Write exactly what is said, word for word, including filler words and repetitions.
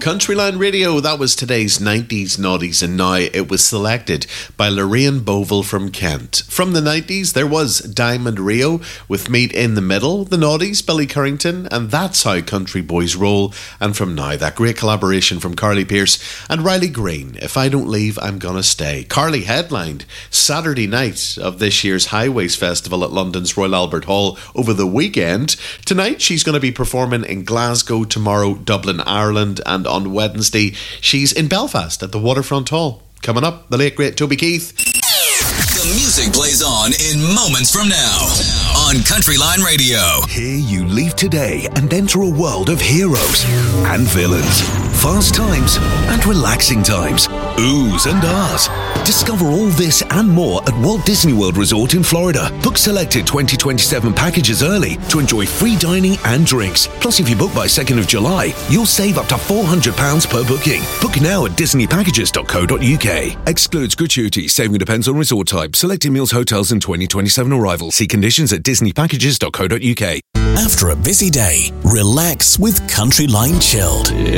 Countryline Radio. That was today's nineties Naughties, and now it was selected by Lorraine Bovell from Kent. From the nineties, there was Diamond Rio with Meet in the Middle, the Naughties, Billy Currington, and That's How Country Boys Roll. And from now, that great collaboration from Carly Pearce and Riley Green, If I Don't Leave, I'm Gonna Stay. Carly headlined Saturday night of this year's Highways Festival at London's Royal Albert Hall over the weekend. Tonight, she's going to be performing in Glasgow, tomorrow, Dublin, Ireland, and on Wednesday, she's in Belfast at the Waterfront Hall. Coming up, the late great Toby Keith. The music plays on in moments from now on Countryline Radio. Here you leave today and enter a world of heroes and villains, fast times and relaxing times, oohs and ahs. Discover all this and more at Walt Disney World Resort in Florida. Book selected twenty twenty-seven packages early to enjoy free dining and drinks. Plus, if you book by second of July, you'll save up to four hundred pounds per booking. Book now at disney packages dot co dot uk. Excludes gratuity. Saving depends on resort type. Selected meals, hotels and twenty twenty-seven arrival. See conditions at disney packages dot co dot uk. After a busy day, relax with Countryline Chilled.